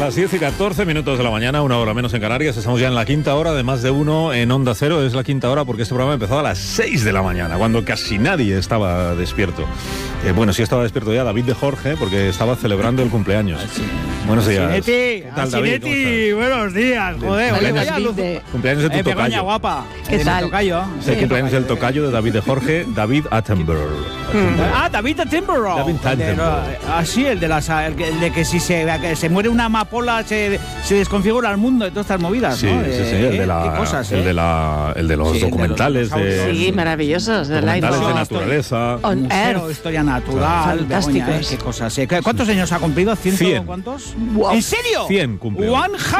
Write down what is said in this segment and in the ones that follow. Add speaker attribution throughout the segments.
Speaker 1: las 10:14 de la mañana, una hora menos en Canarias. Estamos ya en la quinta hora de Más de Uno en Onda Cero. Es la quinta hora porque este programa empezó a las 6 de la mañana, cuando casi nadie estaba despierto. Bueno, sí estaba despierto ya David de Jorge, porque estaba celebrando el cumpleaños. Buenos días.
Speaker 2: ¿Qué tal, David? Buenos días. Joder,
Speaker 1: cumpleaños de tu tocayo.
Speaker 2: Begoña guapa.
Speaker 3: ¿Qué tal?
Speaker 1: Es el cumpleaños del tocayo de David de Jorge, David Attenborough.
Speaker 2: David Attenborough.
Speaker 1: David Attenborough.
Speaker 2: Así, el de que si se muere una amapola se desconfigura el mundo de todas estas movidas,
Speaker 1: sí,
Speaker 2: ¿no?
Speaker 1: Sí, el de la,
Speaker 2: cosas,
Speaker 1: el de los documentales
Speaker 3: sí, maravillosos, de
Speaker 1: documentales de naturaleza,
Speaker 2: historia natural,
Speaker 3: fantásticos.
Speaker 2: Begoña, qué cosas. ¿Cuántos años ha cumplido? ¿100? ¿Cuántos?
Speaker 3: Wow.
Speaker 2: ¿En serio?
Speaker 1: 100 cumplió.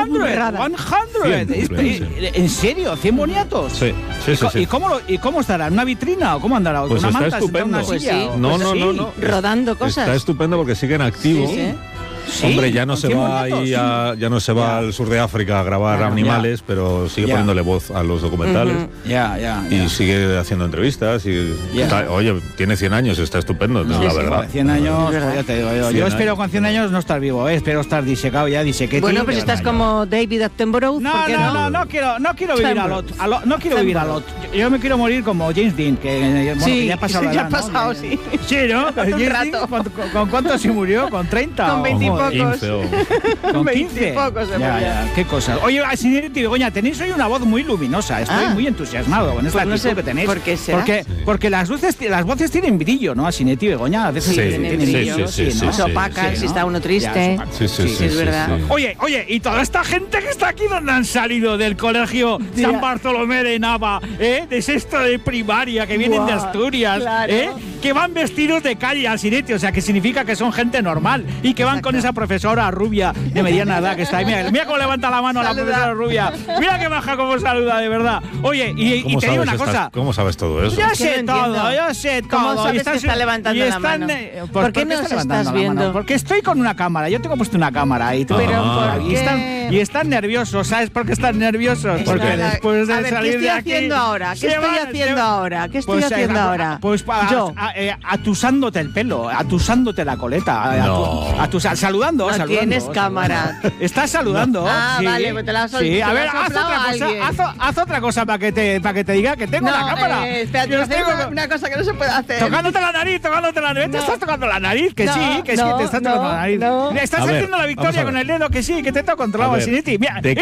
Speaker 2: 100. ¿En serio? ¿100 boniatos?
Speaker 1: Sí.
Speaker 2: ¿Y cómo estará? ¿En una vitrina o cómo andará?
Speaker 1: Pues
Speaker 2: ¿Una
Speaker 1: está
Speaker 2: manta,
Speaker 1: estupendo.
Speaker 2: una silla?
Speaker 1: No.
Speaker 3: Rodando cosas.
Speaker 1: Está estupendo porque siguen activos.
Speaker 2: Sí,
Speaker 1: hombre, ya no se va ahí ya no se va al sur de África a grabar animales, pero sigue poniéndole voz a los documentales. Y sigue haciendo entrevistas oye, tiene 100 años, está estupendo, la verdad.
Speaker 2: 100 años, ya te digo yo. Yo espero con 100 años no estar vivo, espero estar disecado ya, disequete.
Speaker 3: Bueno, pues estás como David Attenborough.
Speaker 2: No quiero vivir a lot. No quiero vivir a lot. Yo me quiero morir como James Dean, que ya ha pasado la edad, ¿no?
Speaker 3: Sí,
Speaker 2: ¿no?
Speaker 3: Un rato.
Speaker 2: ¿Con cuánto se murió? ¿Con 30?
Speaker 3: Con 20 y pocos.
Speaker 2: ¿Con 15? Qué cosas. Oye, Sinetti y Begoña, tenéis hoy una voz muy luminosa. Estoy muy entusiasmado con esta actitud que tenéis.
Speaker 3: ¿Por qué será?
Speaker 2: Porque las voces tienen brillo, ¿no? Sinetti y Begoña a veces tienen brillo.
Speaker 3: Se opacan si está uno triste.
Speaker 1: Sí,
Speaker 3: es verdad.
Speaker 2: Oye, y toda esta gente que está aquí, ¿dónde han salido? Del colegio San Bartolomé de Nava, de sexto de primaria, que vienen de Asturias,
Speaker 3: claro.
Speaker 2: Que van vestidos de calle al Sinetti, o sea, que significa que son gente normal y que van con esa profesora rubia de mediana edad que está ahí. Mira cómo levanta la mano la profesora rubia. Mira que baja cómo saluda, de verdad. Oye, y te digo una cosa.
Speaker 1: ¿Cómo sabes todo eso?
Speaker 2: Yo sé todo.
Speaker 3: ¿Cómo sabes que está levantando la mano? ¿Por qué nos estás viendo?
Speaker 2: Porque estoy con una cámara. Yo tengo puesto una cámara ahí. Y están nerviosos. ¿Sabes por qué están nerviosos? Porque después de salir de aquí...
Speaker 3: ¿Qué estoy haciendo ahora? ¿Qué estoy haciendo ahora?
Speaker 2: Pues yo atusándote el pelo, atusándote la coleta, saludando.
Speaker 3: No tienes cámara.
Speaker 2: Estás saludando.
Speaker 3: Vale, pues te la has soltado.
Speaker 2: Sí, a ver, haz otra cosa para que te diga que tengo la cámara.
Speaker 3: Espérate, una cosa que no se puede hacer.
Speaker 2: Tocándote la nariz. ¿Te estás tocando la nariz? Que sí, te estás tocando la nariz. Estás haciendo la victoria con el dedo, que sí, que te está controlado el Sinetti. Mira,
Speaker 1: ¿de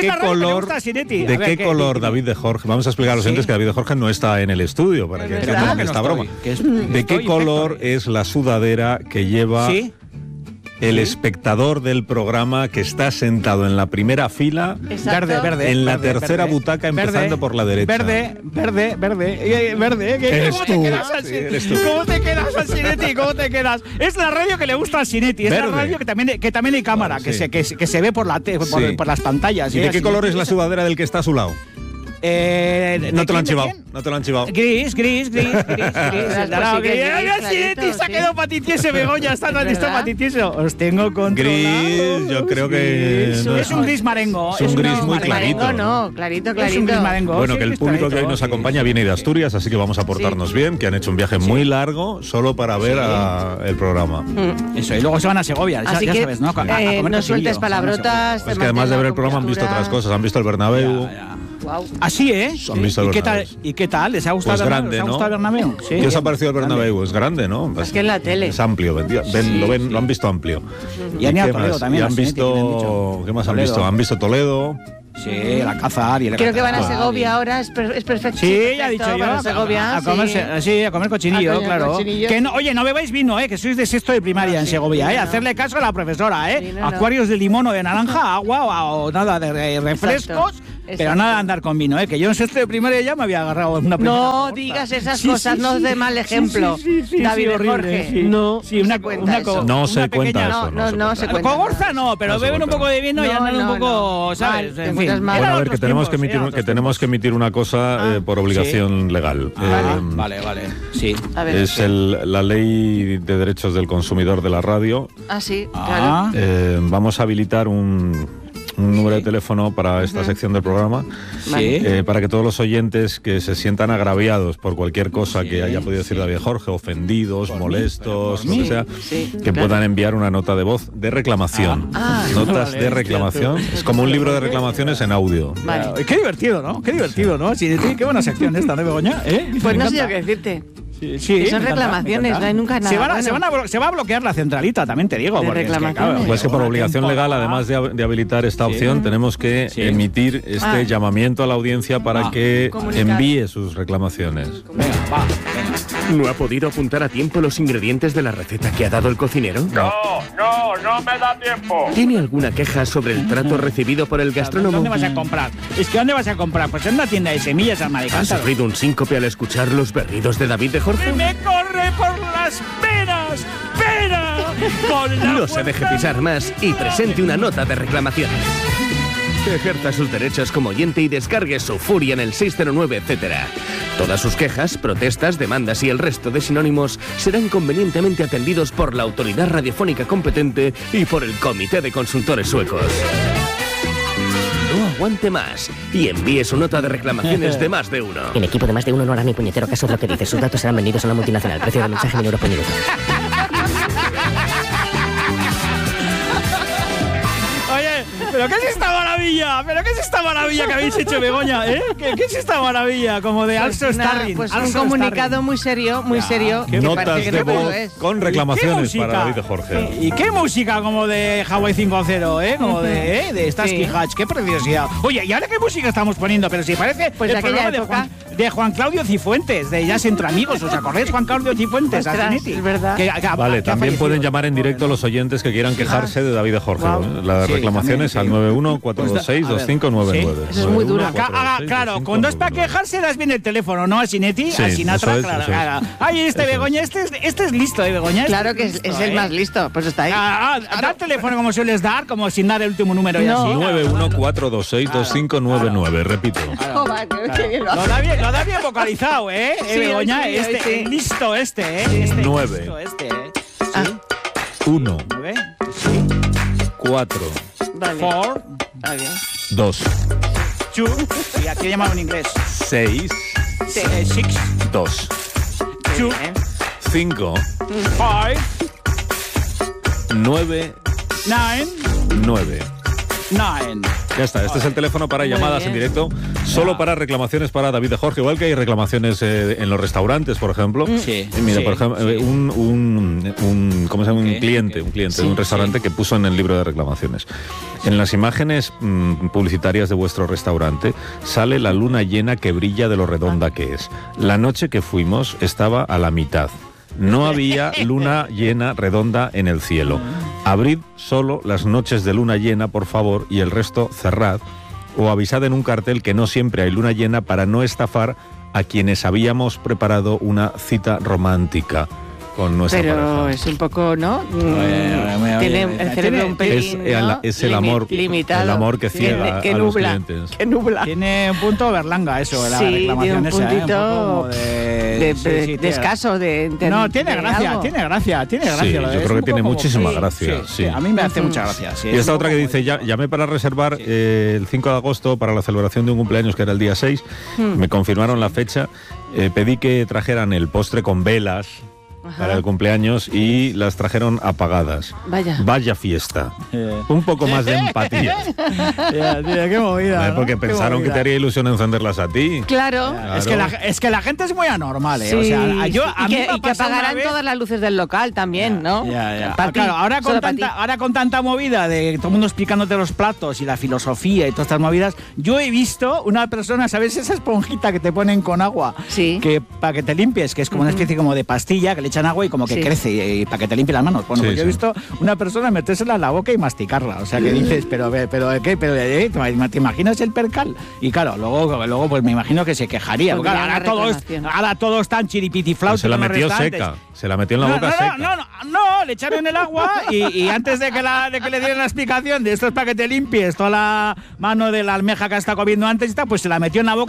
Speaker 1: qué color David de Jorge? Vamos a explicar a los oyentes que David de Jorge no está en el estudio para que entiendan esta broma. ¿De qué color es la sudadera que lleva el espectador del programa que está sentado en la primera fila,
Speaker 2: verde,
Speaker 1: en la tercera butaca, empezando por la derecha?
Speaker 2: Verde.
Speaker 1: Eres tú.
Speaker 2: ¿Cómo te quedas al Sinetti? ¿Cómo te quedas? Es la radio que le gusta al Sinetti. Es la radio que también hay cámara, que se ve por las pantallas.
Speaker 1: ¿Y de qué color es la sudadera del que está a su lado? No te lo han chivado.
Speaker 2: Gris. Sinetti se ha quedado patitieso, Begoña. Está patitieso. Os tengo controlado.
Speaker 1: Gris, yo creo que...
Speaker 2: Es un gris marengo.
Speaker 1: Es un gris muy clarito.
Speaker 3: Clarito.
Speaker 2: Es un gris marengo.
Speaker 1: Bueno, que el público que hoy nos acompaña viene de Asturias, así que vamos a portarnos bien, que han hecho un viaje muy largo solo para ver el programa.
Speaker 2: Eso, y luego se van a Segovia, ya sabes, ¿no?
Speaker 3: No sueltes palabrotas.
Speaker 1: Es que además de ver el programa han visto otras cosas, han visto el Bernabéu.
Speaker 3: Wow.
Speaker 2: Así,
Speaker 1: Han visto el
Speaker 2: ¿Y qué tal? ¿Les ha gustado
Speaker 1: pues grande,
Speaker 2: el Bernabéu?
Speaker 1: ¿Qué os ha parecido el Bernabéu? Es grande, ¿no?
Speaker 3: Es que en la tele.
Speaker 1: Es amplio, lo han visto amplio.
Speaker 2: Y han ido a Toledo también.
Speaker 1: Y han visto... ¿Qué más han visto? Han visto Toledo.
Speaker 2: Sí, la Cazar y el...
Speaker 3: Creo que van a Segovia ahora, es perfecto.
Speaker 2: Sí, ya he dicho yo.
Speaker 3: A Segovia,
Speaker 2: a comer cochinillo, claro. Que no, oye, no bebáis vino, que sois de sexto de primaria en Segovia, Hacerle caso a la profesora, Acuarios de limón o de naranja, agua o nada de refrescos. Pero nada de andar con vino, que yo en sexto de primaria ya me había agarrado una primera.
Speaker 3: No digas esas cosas, no de mal ejemplo. David Jorge.
Speaker 2: No,
Speaker 1: no se cuenta eso.
Speaker 3: No se cuenta.
Speaker 2: Cogorza no, pero beben un poco de vino y andan un poco, ¿sabes? En fin.
Speaker 1: Bueno, a ver, que tenemos que emitir una cosa por obligación legal.
Speaker 2: Vale. Sí.
Speaker 1: Es la ley de derechos del consumidor de la radio.
Speaker 3: Sí, claro.
Speaker 1: Vamos a habilitar un un número de teléfono para esta sección del programa, para que todos los oyentes que se sientan agraviados por cualquier cosa que haya podido decir David Jorge, ofendidos, molestos, lo que sea, que puedan enviar una nota de voz de reclamación. Notas de reclamación. Es como un libro de reclamaciones en audio.
Speaker 2: Vale. Qué divertido, ¿no? Qué divertido, ¿no? Sí, qué buena sección esta, ¿no, Begoña?
Speaker 3: Pues no sé yo qué decirte. Sí, son reclamaciones, no hay nunca nada.
Speaker 2: Se va a bloquear la centralita, también te digo.
Speaker 3: Porque reclamaciones.
Speaker 1: Pues que por obligación legal, además de habilitar esta opción, tenemos que emitir este llamamiento a la audiencia para que envíe sus reclamaciones.
Speaker 2: Venga, va.
Speaker 4: ¿No ha podido apuntar a tiempo los ingredientes de la receta que ha dado el cocinero?
Speaker 5: No me da tiempo.
Speaker 4: ¿Tiene alguna queja sobre el trato recibido por el gastrónomo?
Speaker 2: ¿Dónde vas a comprar? ¿Dónde vas a comprar? Pues en una tienda de semillas al
Speaker 4: ¿Ha sufrido un síncope al escuchar los berridos de David de Jorge?
Speaker 2: ¡Me corre por las venas! ¡Pena!
Speaker 4: No se deje pisar más y presente una nota de reclamaciones. Ejerza sus derechos como oyente y descargue su furia en el 609, etcétera. Todas sus quejas, protestas, demandas y el resto de sinónimos serán convenientemente atendidos por la autoridad radiofónica competente y por el Comité de Consultores Suecos. No aguante más y envíe su nota de reclamaciones de más de uno.
Speaker 6: El equipo de más de uno no hará ni puñetero caso de lo que dice. Sus datos serán vendidos a una multinacional. Precio del mensaje 1.000 euros por minuto.
Speaker 2: Oye, ¿pero qué es esta maravilla? ¿Pero qué es esta maravilla que habéis hecho, Begoña? ¿Qué es esta maravilla? Como de Also Starling.
Speaker 3: Pues un comunicado muy serio, muy serio.
Speaker 1: Notas de voz con reclamaciones para David de Jorge.
Speaker 2: ¿Y qué música? Como de Hawaii 5.0, como de Starsky Hatch. Qué preciosidad. Oye, ¿y ahora qué música estamos poniendo? Pero si parece
Speaker 3: pues
Speaker 2: el programa de Juan Claudio Cifuentes, de Jazz Entre Amigos. ¿Os acordáis, Juan Claudio Cifuentes?
Speaker 3: Es verdad.
Speaker 1: Vale, también pueden llamar en directo los oyentes que quieran quejarse de David de Jorge. Las reclamaciones al 91-426-2599.
Speaker 3: Eso es muy duro.
Speaker 2: Claro, cuando es para quejarse, das bien el teléfono, ¿no? A Sinetti, a Sinatra, claro. Ay, Begoña, este es listo, Begoña.
Speaker 3: Claro que es el más listo, pues está ahí.
Speaker 2: Da el teléfono como sueles dar, como sin dar el último número y así.
Speaker 1: 91-426-2599, repito.
Speaker 2: Lo da bien vocalizado, Begoña, listo,
Speaker 1: 9 1 4
Speaker 2: 4
Speaker 1: 2
Speaker 2: y aquí llamado en inglés
Speaker 1: 6 2
Speaker 2: 2
Speaker 1: 5
Speaker 2: 5
Speaker 1: 9 9 Ya está, este es el teléfono para llamadas en directo, solo para reclamaciones para David de Jorge, igual que hay reclamaciones en los restaurantes, por ejemplo. Mira, por ejemplo, ¿cómo se llama? Un cliente de un restaurante que puso en el libro de reclamaciones. En las imágenes publicitarias de vuestro restaurante sale la luna llena que brilla de lo redonda que es. La noche que fuimos estaba a la mitad. No había luna llena redonda en el cielo. Abrid solo las noches de luna llena, por favor, y el resto cerrad. O avisad en un cartel que no siempre hay luna llena para no estafar a quienes habíamos preparado una cita romántica con nuestra pareja.
Speaker 3: Es un poco, ¿no? Tiene el cerebro un pelín,
Speaker 1: es el amor
Speaker 3: limitado.
Speaker 1: El amor que ciega a los clientes.
Speaker 3: Que nubla.
Speaker 2: Tiene un punto Berlanga eso, la reclamación
Speaker 3: esa. Un puntito de escaso,
Speaker 2: no, tiene gracia.
Speaker 1: Yo creo que tiene muchísima gracia.
Speaker 2: A mí me hace mucha gracia.
Speaker 1: Y esta otra que dice, llamé para reservar el 5 de agosto para la celebración de un cumpleaños que era el día 6. Me confirmaron la fecha. Pedí que trajeran el postre con velas para el cumpleaños y las trajeron apagadas. Vaya fiesta. Un poco más de empatía.
Speaker 2: Qué movida, ¿no?
Speaker 1: Porque pensaron que te haría ilusión encenderlas a ti.
Speaker 3: Claro.
Speaker 2: Es que la gente es muy anormal, O sea,
Speaker 3: y que apagarán todas las luces del local también, ¿no?
Speaker 2: Claro, ahora con tanta movida de todo el mundo explicándote los platos y la filosofía y todas estas movidas, yo he visto una persona, ¿sabes? Esa esponjita que te ponen con agua, que para que te limpies, que es como una especie como de pastilla que le echan agua y como que crece y para que te limpie las manos. Bueno, pues yo he visto una persona metérsela en la boca y masticarla. O sea, que dices, pero ¿qué? ¿Te imaginas el percal? Y claro, luego pues me imagino que se quejaría. Porque ahora todos están chiripitiflaus.
Speaker 1: Se la metió seca. Se la metió en la boca seca.
Speaker 2: No, le echaron el agua y antes de que le dieran la explicación de esto es para que te limpies toda la mano de la almeja que has estado comiendo antes y tal, pues se la metió en la boca